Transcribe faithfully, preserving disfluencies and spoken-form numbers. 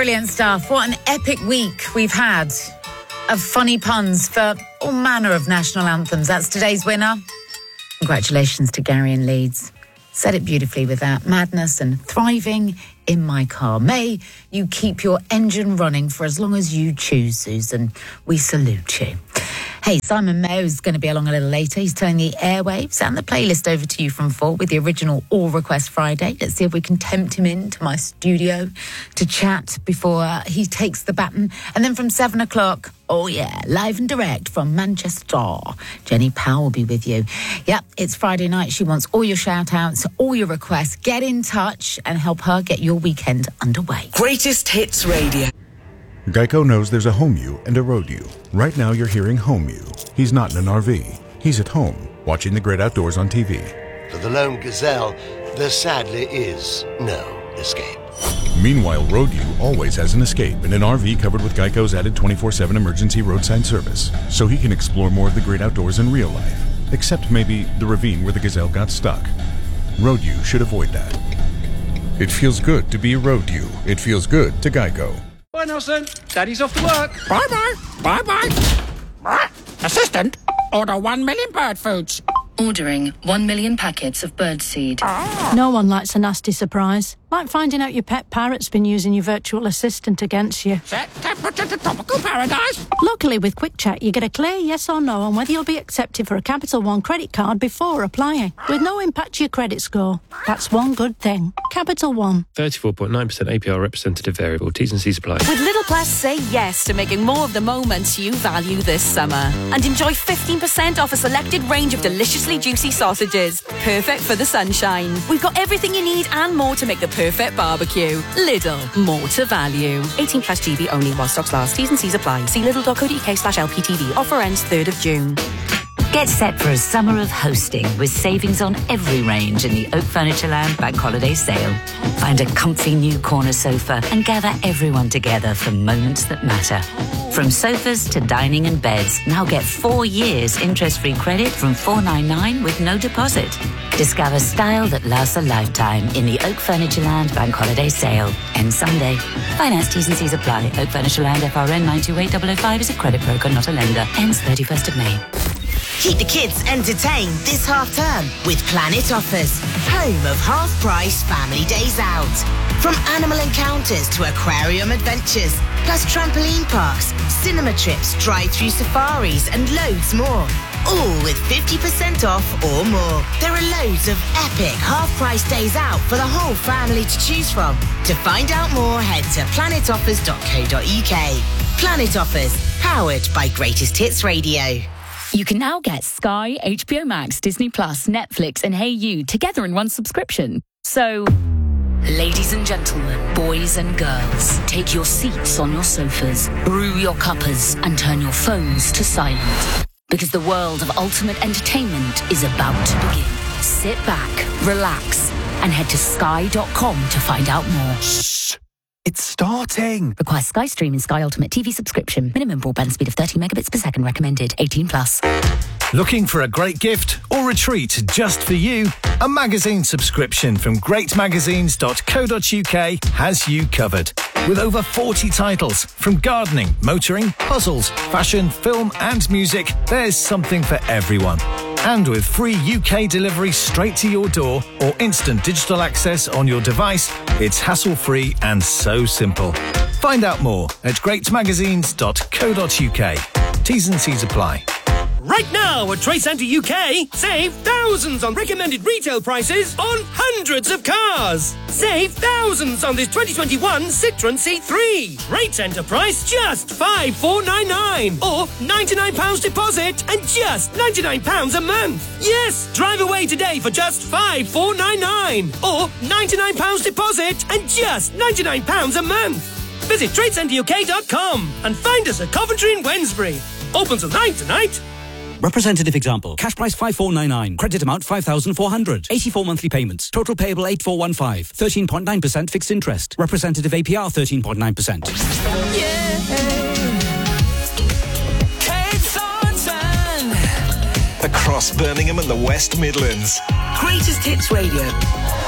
Brilliant stuff. What an epic week we've had of funny puns for all manner of national anthems. That's today's winner. Congratulations to Gary in Leeds. Said it beautifully with that. Madness and thriving in my car. May you keep your engine running for as long as you choose, Susan. We salute you. Hey, Simon Mayo's going to be along a little later. He's turning the airwaves and the playlist over to you from four with the original All Request Friday. Let's see if we can tempt him into my studio to chat before uh, he takes the baton. And then from seven o'clock, oh yeah, live and direct from Manchester, Jenny Powell will be with you. Yep, it's Friday night. She wants all your shout-outs, all your requests. Get in touch and help her get your weekend underway. Greatest Hits Radio. Geico knows there's a home you and a road you. Right now you're hearing home you. He's not in an R V. He's at home, watching the great outdoors on T V. For the lone gazelle, there sadly is no escape. Meanwhile, road you always has an escape in an R V covered with Geico's added twenty-four seven emergency roadside service, so he can explore more of the great outdoors in real life, except maybe the ravine where the gazelle got stuck. Road you should avoid that. It feels good to be a road you. It feels good to Geico. Bye, Nelson. Daddy's off to work. Bye-bye. Bye-bye. Assistant, order one million bird foods. Ordering one million packets of birdseed. No one likes a nasty surprise. Like finding out your pet parrot's been using your virtual assistant against you. Set temperature to tropical paradise. Luckily, with Quick Check, you get a clear yes or no on whether you'll be accepted for a Capital One credit card before applying, with no impact to your credit score. That's one good thing. Capital One. thirty-four point nine percent A P R representative variable. T's and C's apply. With Little Plus, say yes to making more of the moments you value this summer. And enjoy fifteen percent off a selected range of deliciously juicy sausages. Perfect for the sunshine. We've got everything you need and more to make the perfect barbecue. Lidl, more to value. eighteen plus G B only while stocks last. T's and C's apply. See lidl.co.uk slash LPTV. Offer ends third of June. Get set for a summer of hosting with savings on every range in the Oak Furnitureland Bank Holiday Sale. Find a comfy new corner sofa and gather everyone together for moments that matter. From sofas to dining and beds, now get four years interest-free credit from four ninety-nine with no deposit. Discover style that lasts a lifetime in the Oak Furnitureland Bank Holiday Sale. Ends Sunday. Finance T's and C's apply. Oak Furnitureland F R N nine two eight zero zero five is a credit broker, not a lender. Ends thirty-first of May. Keep the kids entertained this half term with Planet Offers, home of half-price family days out. From animal encounters to aquarium adventures, plus trampoline parks, cinema trips, drive-through safaris and loads more. All with fifty percent off or more. There are loads of epic half-price days out for the whole family to choose from. To find out more, head to planet offers dot co dot uk. Planet Offers, powered by Greatest Hits Radio. You can now get Sky, H B O Max, Disney Plus, Netflix and Hey You together in one subscription. So, ladies and gentlemen, boys and girls, take your seats on your sofas, brew your cuppers and turn your phones to silent. Because the world of ultimate entertainment is about to begin. Sit back, relax and head to sky dot com to find out more. Shh! It's starting! Requires Sky Stream and Sky Ultimate T V subscription. Minimum broadband speed of thirty megabits per second recommended. eighteen plus. Looking for a great gift or a treat just for you? A magazine subscription from great magazines dot co dot uk has you covered. With over forty titles from gardening, motoring, puzzles, fashion, film and music, there's something for everyone. And with free U K delivery straight to your door or instant digital access on your device, it's hassle-free and so simple. Find out more at great magazines dot co dot uk. T's and C's apply. Right now at Trade Centre U K, save thousands on recommended retail prices on hundreds of cars. Save thousands on this twenty twenty-one Citroën C three. Trade Centre price just five thousand four hundred ninety-nine pounds or ninety-nine pounds deposit and just ninety-nine pounds a month. Yes, drive away today for just five thousand four hundred ninety-nine pounds or ninety-nine pounds deposit and just ninety-nine pounds a month. Visit trade centre U K dot com and find us at Coventry and Wednesbury. Open till nine tonight. Representative example. Cash price five thousand four hundred ninety-nine. Credit amount five thousand four hundred. eighty-four monthly payments. Total payable eight thousand four hundred fifteen. thirteen point nine percent fixed interest. Representative A P R thirteen point nine percent. Yeah. Kate Thornton. Across Birmingham and the West Midlands. Greatest Hits Radio.